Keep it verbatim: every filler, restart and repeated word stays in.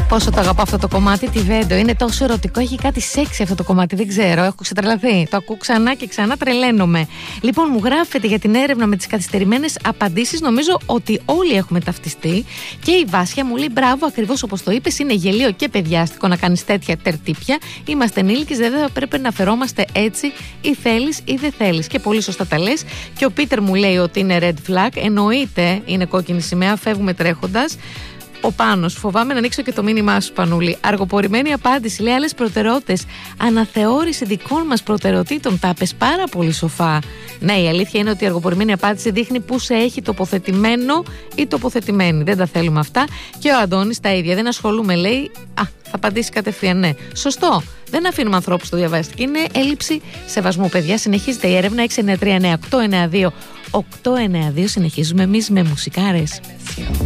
Πόσο το αγαπώ αυτό το κομμάτι, τη Βέντο. Είναι τόσο ερωτικό, έχει κάτι σεξι αυτό το κομμάτι. Δεν ξέρω, έχω ξετρελαθεί. Το ακούω ξανά και ξανά, τρελαίνομαι. Λοιπόν, μου γράφετε για την έρευνα με τις καθυστερημένες απαντήσεις. Νομίζω ότι όλοι έχουμε ταυτιστεί. Και η Βάσια μου λέει: μπράβο, ακριβώς όπως το είπες. Είναι γελίο και παιδιάστικο να κάνεις τέτοια τερτύπια. Είμαστε ενήλικες, δεν θα πρέπει να φερόμαστε έτσι, ή θέλεις ή δεν θέλεις. Και πολύ σωστά τα λες. Και ο Πίτερ μου λέει ότι είναι red flag. Εννοείται είναι κόκκινη σημαία, φεύγουμε τρέχοντας. Ο Πάνος, φοβάμαι να ανοίξω και το μήνυμά σου, Πανούλη. Αργοπορημένη απάντηση, λέει άλλες προτεραιότητες. Αναθεώρηση δικών μας προτεραιοτήτων. Τα πες πάρα πολύ σοφά. Ναι, η αλήθεια είναι ότι η αργοπορημένη απάντηση δείχνει πού σε έχει τοποθετημένο ή τοποθετημένη. Δεν τα θέλουμε αυτά. Και ο Αντώνης τα ίδια. Δεν ασχολούμαι, λέει. Α, θα απαντήσει κατευθείαν ναι. Σωστό. Δεν αφήνουμε ανθρώπους το διαβάστη. Είναι έλλειψη σεβασμού, παιδιά. Συνεχίζεται η έρευνα. έξι εννιά τρία εννιά οκτώ εννιά δύο οκτώ εννιά δύο. Συνεχίζουμε εμείς με μουσικάρες.